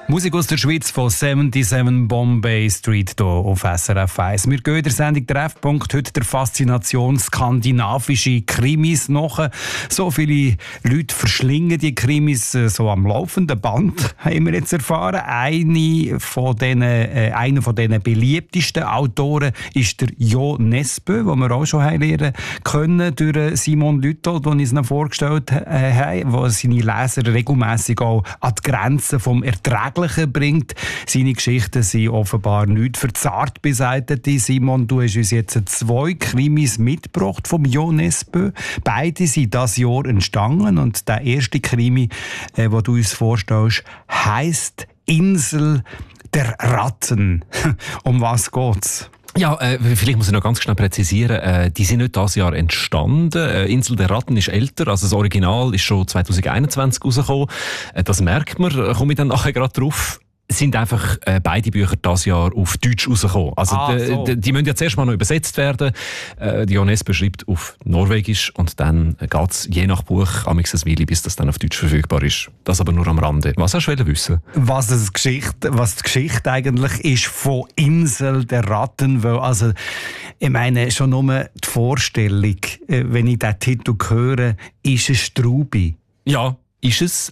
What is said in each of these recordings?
Musik aus der Schweiz von 77 Bombay Street hier auf SRF 1. Wir gehen in der Sendung Treffpunkt heute der Faszination skandinavische Krimis nach. So viele Leute verschlingen die Krimis so am laufenden Band, haben wir jetzt erfahren. Einer von diesen beliebtesten Autoren ist der Jo Nesbø, den wir auch schon lernen können durch Simon Lüthold, den ich es noch vorgestellt habe, der seine Leser regelmässig auch an die Grenzen vom Erträglichen bringt. Seine Geschichten sind offenbar nicht für zart beseitete. Simon, du hast uns jetzt 2 Krimis mitgebracht vom Jo Nesbø. Beide sind dieses Jahr entstanden und der erste Krimi, den du uns vorstellst, heisst Insel der Ratten. Um was geht's? Ja, vielleicht muss ich noch ganz schnell präzisieren, die sind nicht dieses Jahr entstanden. Insel der Ratten ist älter, also das Original ist schon 2021 rausgekommen. Das merkt man, komme ich dann nachher gerade drauf. Sind einfach beide Bücher dieses Jahr auf Deutsch rausgekommen. Also die müssen ja zuerst mal noch übersetzt werden. Die Jo Nesbø schreibt auf Norwegisch und dann geht es je nach Buch amigs eine Weile, bis das dann auf Deutsch verfügbar ist. Das aber nur am Rande. Was hast du wissen? Was die Geschichte eigentlich ist von Insel der Ratten. Weil, also, ich meine, schon nur die Vorstellung, wenn ich diesen Titel höre, ist es Strubi. Ja, ist es.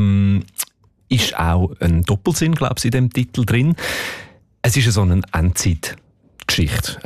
Ist auch ein Doppelsinn, glaube ich, in dem Titel drin. Es ist so eine Endzeitgeschichte.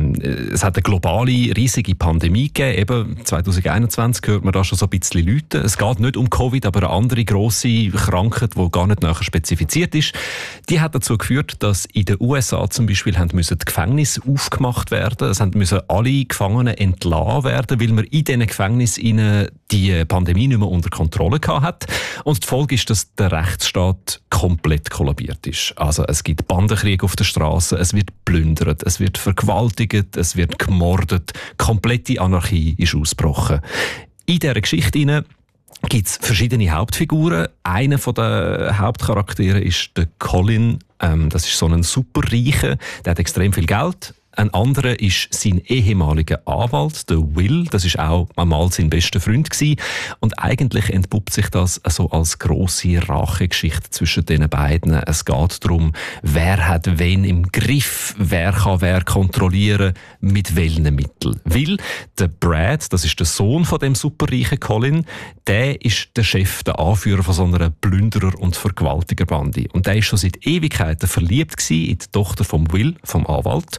Es hat eine globale, riesige Pandemie gegeben. Eben 2021 hört man da schon so ein bisschen Leute. Es geht nicht um Covid, aber eine andere grosse Krankheit, die gar nicht näher spezifiziert ist. Die hat dazu geführt, dass in den USA zum Beispiel die Gefängnisse aufgemacht werden. Es müssen alle Gefangenen entlassen werden, weil man in diesen Gefängnissen die Pandemie nicht mehr unter Kontrolle hat. Und die Folge ist, dass der Rechtsstaat komplett kollabiert ist. Also es gibt Bandenkrieg auf der Straße, es wird plündert, es wird vergewaltigt, es wird gemordet. Komplette Anarchie ist ausgebrochen. In dieser Geschichte gibt es verschiedene Hauptfiguren. Einer der Hauptcharaktere ist der Colin. Das ist so ein Superreicher, der hat extrem viel Geld. Ein anderer ist sein ehemaliger Anwalt, der Will. Das ist auch einmal sein bester Freund gewesen. Und eigentlich entpuppt sich das so als grosse Rachegeschichte zwischen den beiden. Es geht darum, wer hat wen im Griff, wer kann wer kontrollieren, mit welchen Mitteln. Weil der Brad, das ist der Sohn von dem superreichen Colin, der ist der Chef, der Anführer von so einer Plünderer- und Vergewaltigerbande. Und der ist schon seit Ewigkeiten verliebt gewesen in die Tochter vom Will, vom Anwalt.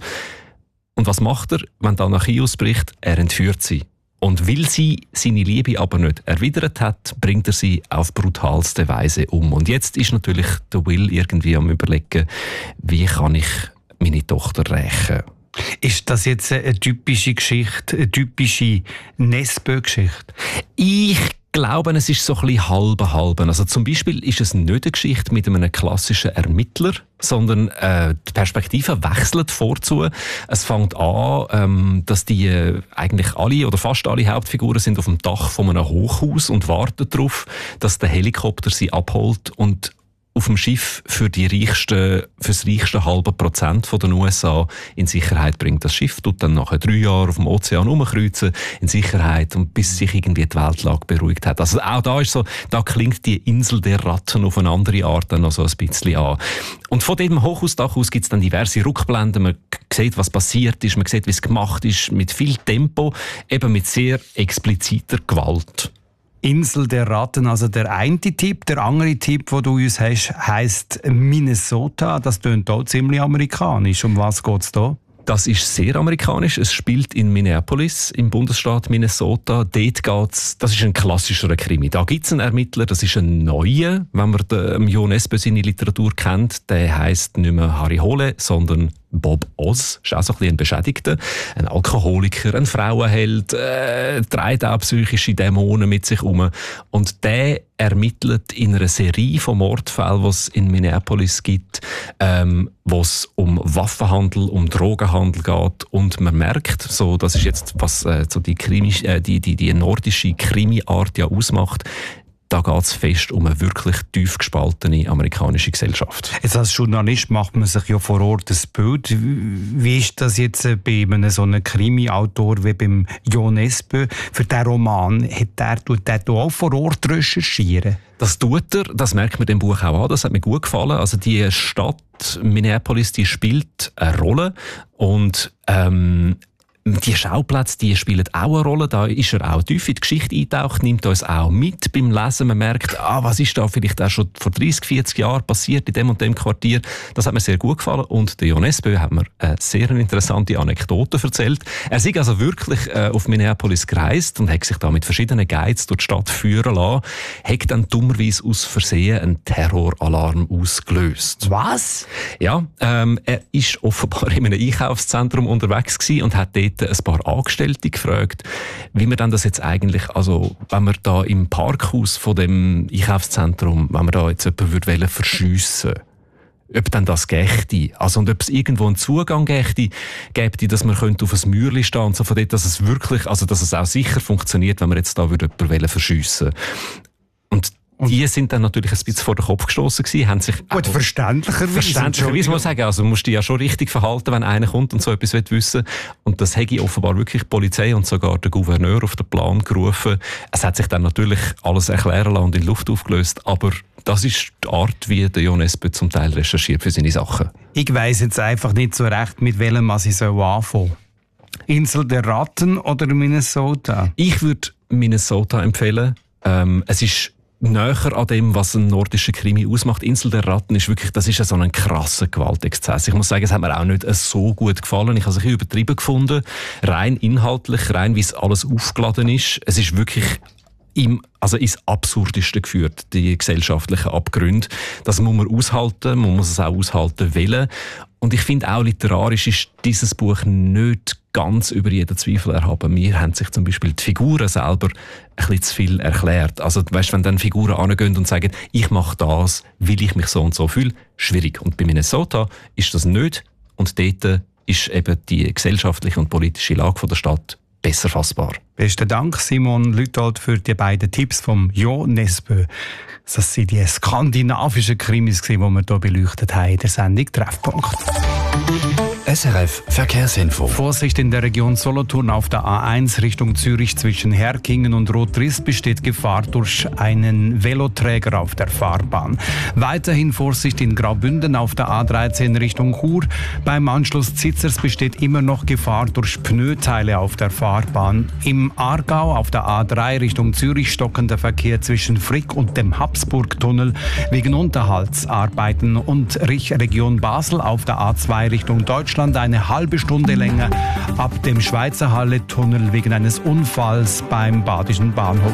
Und was macht er, wenn die Anarchie ausbricht? Er entführt sie. Und weil sie seine Liebe aber nicht erwidert hat, bringt er sie auf brutalste Weise um. Und jetzt ist natürlich der Will irgendwie am Überlegen, wie kann ich meine Tochter rächen? Ist das jetzt eine typische Geschichte, eine typische Nesbø-Geschichte? Ich glaube, es ist so ein bisschen halbe. Also zum Beispiel ist es nicht eine Geschichte mit einem klassischen Ermittler, sondern die Perspektive wechselt vorzu. Es fängt an, dass die eigentlich alle oder fast alle Hauptfiguren sind auf dem Dach von einem Hochhaus und warten darauf, dass der Helikopter sie abholt und auf dem Schiff für das reichste halbe Prozent von den USA in Sicherheit bringt. Das Schiff tut dann nach 3 Jahren auf dem Ozean rumkreuzen in Sicherheit und bis sich irgendwie die Weltlage beruhigt hat. Also auch da ist so, da klingt die Insel der Ratten auf eine andere Art dann noch so ein bisschen an. Und von diesem Hochhausdach aus gibt es dann diverse Rückblenden. Man sieht, was passiert ist, man sieht, wie es gemacht ist, mit viel Tempo, eben mit sehr expliziter Gewalt. Insel der Ratten, also der eine Tipp. Der andere Tipp, den du uns hast, heisst Minnesota. Das klingt auch ziemlich amerikanisch. Um was geht es da? Das ist sehr amerikanisch. Es spielt in Minneapolis, im Bundesstaat Minnesota. Dort geht's, das ist ein klassischer Krimi. Da gibt es einen Ermittler, das ist ein neuer. Wenn man den Jo Nesbø seine Literatur kennt, der heisst nicht mehr Harry Hole, sondern Bob Oz. Ist auch so ein bisschen ein Beschädigter. Ein Alkoholiker, ein Frauenheld, trägt auch psychische Dämonen mit sich um. Und der ermittelt in einer Serie von Mordfällen, die es in Minneapolis gibt, wo es um Waffenhandel, um Drogenhandel geht. Und man merkt, so, das ist jetzt, was so die nordische Krimi-Art ja ausmacht, da geht es fest um eine wirklich tief gespaltene amerikanische Gesellschaft. Jetzt als Journalist macht man sich ja vor Ort ein Bild. Wie ist das jetzt bei so einem Krimi-Autor wie beim Jo Nesbø? Für diesen Roman tut der auch vor Ort recherchieren? Das tut er, das merkt man dem Buch auch an, das hat mir gut gefallen. Also die Stadt Minneapolis, die spielt eine Rolle und die Schauplätze, die spielen auch eine Rolle. Da ist er auch tief in die Geschichte eingetaucht, nimmt uns auch mit beim Lesen. Man merkt, was ist da vielleicht auch schon vor 30, 40 Jahren passiert in dem und dem Quartier. Das hat mir sehr gut gefallen. Und der Jo Nesbø hat mir eine sehr interessante Anekdote erzählt. Er ist also wirklich auf Minneapolis gereist und hat sich da mit verschiedenen Guides durch die Stadt führen lassen, hat dann dummerweise aus Versehen einen Terroralarm ausgelöst. Was? Ja, er ist offenbar in einem Einkaufszentrum unterwegs gewesen und hat dort ein paar Angestellte gefragt, wie man dann das jetzt eigentlich, also wenn man da im Parkhaus von dem Einkaufszentrum, wenn man da jetzt jemanden verschiessen würde, ob dann das gächte. Also, und ob es irgendwo einen Zugang gäbe, dass man könnte auf ein Mäuerchen stehen und so von dort, dass es wirklich, also dass es auch sicher funktioniert, wenn man jetzt da jemanden verschiessen würde. Und die sind dann natürlich ein bisschen vor den Kopf gestossen gewesen, haben sich gut, verständlicherweise muss man sagen, also musst du dich ja schon richtig verhalten, wenn einer kommt und so etwas wissen will. Und das hätte offenbar wirklich die Polizei und sogar der Gouverneur auf den Plan gerufen. Es hat sich dann natürlich alles erklären lassen und in Luft aufgelöst, aber das ist die Art, wie der Jo Nesbø zum Teil recherchiert für seine Sachen. Ich weiss jetzt einfach nicht so recht, mit welchem was ich anfangen soll. Insel der Ratten oder Minnesota? Ich würde Minnesota empfehlen. Es ist näher an dem, was ein nordischer Krimi ausmacht. Insel der Ratten ist wirklich, das ist so ein krasser Gewaltexzess. Ich muss sagen, es hat mir auch nicht so gut gefallen. Ich habe es ein bisschen übertrieben gefunden. Rein inhaltlich, rein wie es alles aufgeladen ist. Es ist wirklich ins Absurdeste geführt, die gesellschaftlichen Abgründe. Das muss man aushalten, man muss es auch aushalten wollen. Und ich finde auch, literarisch ist dieses Buch nicht ganz über jeden Zweifel erhaben. Mir haben sich zum Beispiel die Figuren selber ein bisschen zu viel erklärt. Also, weißt, wenn dann Figuren angehen und sagen, ich mache das, weil ich mich so und so fühle, schwierig. Und bei Minnesota ist das nicht. Und dort ist eben die gesellschaftliche und politische Lage der Stadt besser fassbar. Besten Dank, Simon Lütold, für die beiden Tipps vom Jo Nesbø. Das sind die skandinavischen Krimis, die wir hier beleuchtet haben in der Sendung Treffpunkt. SRF Verkehrsinfo. Vorsicht in der Region Solothurn auf der A1 Richtung Zürich zwischen Herkingen und Rottriest besteht Gefahr durch einen Veloträger auf der Fahrbahn. Weiterhin Vorsicht in Graubünden auf der A13 Richtung Chur. Beim Anschluss Zitzers besteht immer noch Gefahr durch Pneuteile auf der Fahrbahn. Im Aargau auf der A3 Richtung Zürich stockender Verkehr zwischen Frick und dem Habsburgtunnel wegen Unterhaltsarbeiten und Region Basel auf der A2 Richtung Deutschland eine halbe Stunde länger ab dem Schweizer Halle-Tunnel wegen eines Unfalls beim Badischen Bahnhof.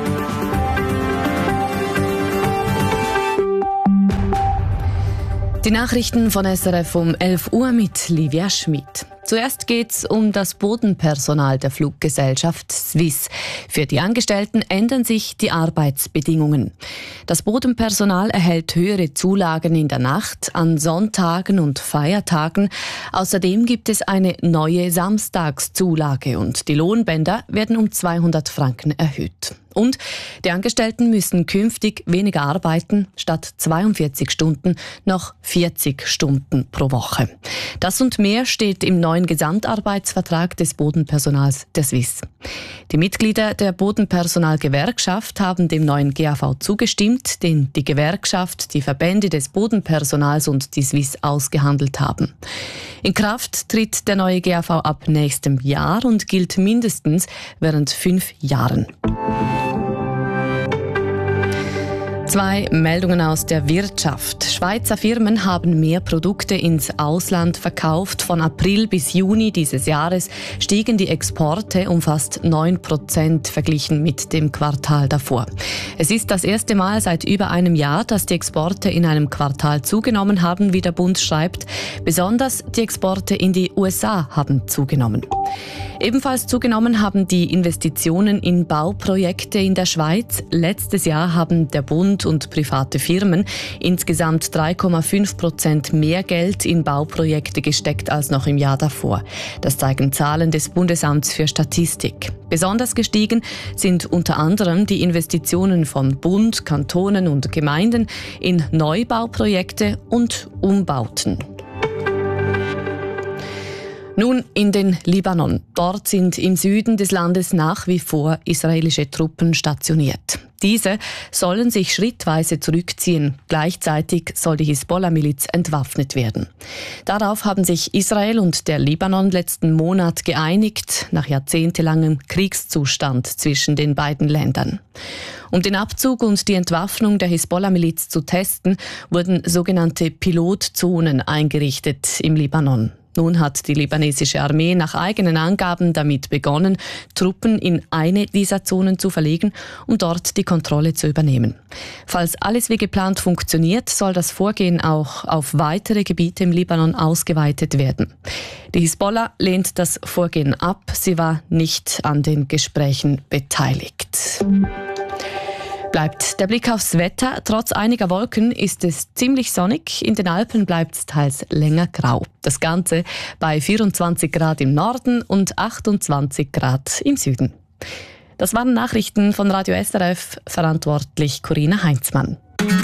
Die Nachrichten von SRF um 11 Uhr mit Livia Schmid. Zuerst geht es um das Bodenpersonal der Fluggesellschaft Swiss. Für die Angestellten ändern sich die Arbeitsbedingungen. Das Bodenpersonal erhält höhere Zulagen in der Nacht, an Sonntagen und Feiertagen. Außerdem gibt es eine neue Samstagszulage und die Lohnbänder werden um 200 Franken erhöht. Und die Angestellten müssen künftig weniger arbeiten, statt 42 Stunden noch 40 Stunden pro Woche. Das und mehr steht im neuen Gesamtarbeitsvertrag des Bodenpersonals der Swiss. Die Mitglieder der Bodenpersonalgewerkschaft haben dem neuen GAV zugestimmt, den die Gewerkschaft, die Verbände des Bodenpersonals und die Swiss ausgehandelt haben. In Kraft tritt der neue GAV ab nächstem Jahr und gilt mindestens während 5 Jahren. 2 Meldungen aus der Wirtschaft. Schweizer Firmen haben mehr Produkte ins Ausland verkauft. Von April bis Juni dieses Jahres stiegen die Exporte um fast 9% verglichen mit dem Quartal davor. Es ist das erste Mal seit über einem Jahr, dass die Exporte in einem Quartal zugenommen haben, wie der Bund schreibt. Besonders die Exporte in die USA haben zugenommen. Ebenfalls zugenommen haben die Investitionen in Bauprojekte in der Schweiz. Letztes Jahr haben der Bund Bund und private Firmen insgesamt 3,5% mehr Geld in Bauprojekte gesteckt als noch im Jahr davor. Das zeigen Zahlen des Bundesamts für Statistik. Besonders gestiegen sind unter anderem die Investitionen von Bund, Kantonen und Gemeinden in Neubauprojekte und Umbauten. Nun in den Libanon. Dort sind im Süden des Landes nach wie vor israelische Truppen stationiert. Diese sollen sich schrittweise zurückziehen. Gleichzeitig soll die Hisbollah-Miliz entwaffnet werden. Darauf haben sich Israel und der Libanon letzten Monat geeinigt, nach jahrzehntelangem Kriegszustand zwischen den beiden Ländern. Um den Abzug und die Entwaffnung der Hisbollah-Miliz zu testen, wurden sogenannte Pilotzonen eingerichtet im Libanon. Nun hat die libanesische Armee nach eigenen Angaben damit begonnen, Truppen in eine dieser Zonen zu verlegen, um dort die Kontrolle zu übernehmen. Falls alles wie geplant funktioniert, soll das Vorgehen auch auf weitere Gebiete im Libanon ausgeweitet werden. Die Hisbollah lehnt das Vorgehen ab. Sie war nicht an den Gesprächen beteiligt. Bleibt der Blick aufs Wetter. Trotz einiger Wolken ist es ziemlich sonnig. In den Alpen bleibt es teils länger grau. Das Ganze bei 24 Grad im Norden und 28 Grad im Süden. Das waren Nachrichten von Radio SRF, verantwortlich Corinna Heinzmann.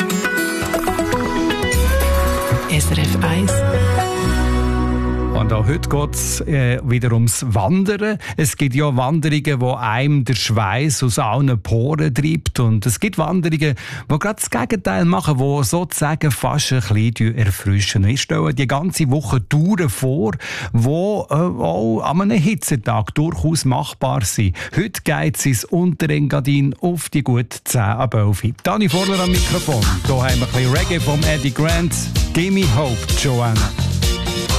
SRF 1. Und auch heute geht es wieder ums Wandern. Es gibt ja Wanderungen, wo einem der Schweiß aus allen Poren treibt. Und es gibt Wanderungen, die gerade das Gegenteil machen, die sozusagen fast ein bisschen erfrischen. Wir stellen die ganze Woche Touren vor, die auch an einem Hitzetag durchaus machbar sind. Heute geht es ins Unterengadin auf die gut 10 ab 11. Dani Vorler am Mikrofon. Hier haben wir ein bisschen Reggae vom Eddie Grant. Gimme Hope, Joanna.